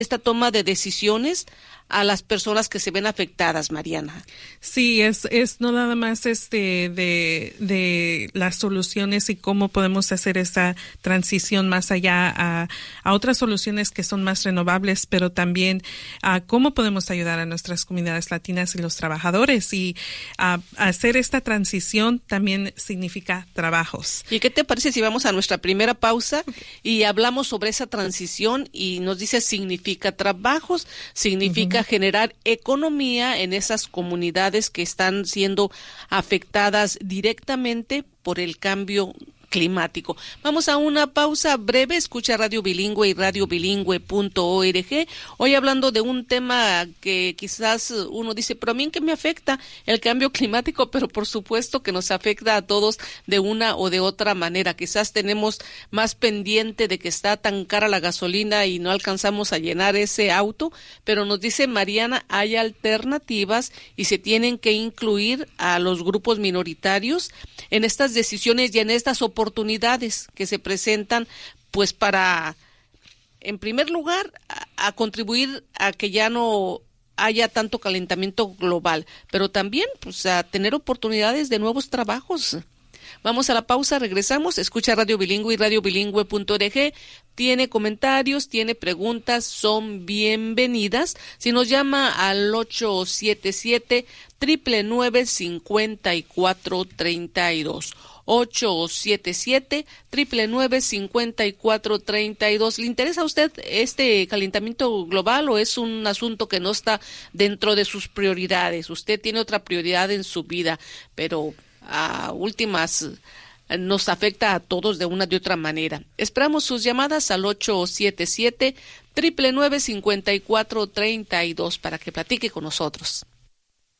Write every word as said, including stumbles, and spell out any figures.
esta toma de decisiones a las personas que se ven afectadas, Mariana? Sí, es, es no nada más este de, de las soluciones y cómo podemos hacer esa transición más allá a, a otras soluciones que son más renovables, pero también a cómo podemos ayudar a nuestras comunidades latinas y los trabajadores. Y a, a hacer esta transición también significa trabajos. ¿Y qué te parece si vamos a nuestra primera pausa y hablamos sobre esa transición y nos dice significa trabajos, significa uh-huh. generar economía en esas comunidades que están siendo afectadas directamente por el cambio climático? Vamos a una pausa breve. Escucha Radio Bilingüe y radio bilingüe punto org. Hoy hablando de un tema que quizás uno dice, pero a mí ¿en qué me afecta el cambio climático? Pero por supuesto que nos afecta a todos de una o de otra manera. Quizás tenemos más pendiente de que está tan cara la gasolina y no alcanzamos a llenar ese auto, pero nos dice Mariana, hay alternativas y se tienen que incluir a los grupos minoritarios en estas decisiones y en estas oportunidades oportunidades que se presentan, pues para, en primer lugar, a, a contribuir a que ya no haya tanto calentamiento global, pero también pues a tener oportunidades de nuevos trabajos. Vamos a la pausa, regresamos, escucha Radio Bilingüe y radio bilingüe punto org. Tiene comentarios, tiene preguntas, son bienvenidas. Si nos llama al ocho siete siete, nueve nueve nueve, cinco cuatro tres dos. ocho siete siete, nueve nueve nueve, cinco cuatro tres dos. ¿Le interesa a usted este calentamiento global o es un asunto que no está dentro de sus prioridades? Usted tiene otra prioridad en su vida, pero a últimas nos afecta a todos de una de otra manera. Esperamos sus llamadas al ocho siete siete, nueve nueve nueve, cinco cuatro tres dos para que platique con nosotros.